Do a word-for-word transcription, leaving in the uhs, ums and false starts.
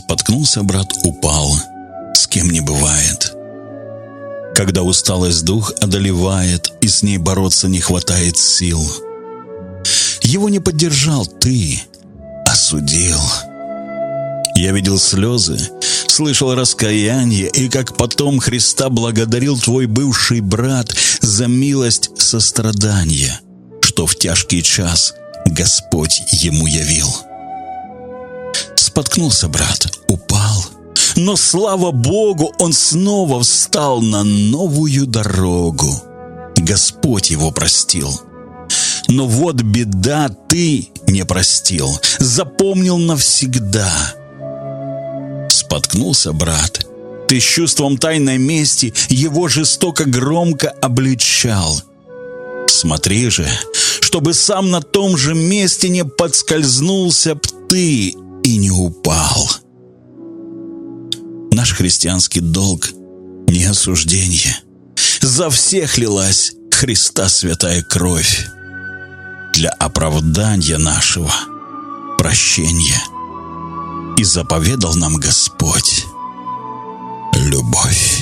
Споткнулся брат, упал, с кем не бывает. Когда усталость дух одолевает, и с ней бороться не хватает сил. Его не поддержал ты, осудил. Я видел слезы, слышал раскаяние, и как потом Христа благодарил твой бывший брат за милость сострадания, что в тяжкий час Господь ему явил. Споткнулся брат, упал, но, слава Богу, он снова встал на новую дорогу. Господь его простил. Но вот беда, ты не простил, запомнил навсегда. Споткнулся брат, ты с чувством тайной мести его жестоко громко обличал. Смотри же, чтобы сам на том же месте не подскользнулся б ты и не упал. Наш христианский долг — не осуждение. За всех лилась Христа святая кровь. Для оправдания нашего прощения. И заповедал нам Господь любовь.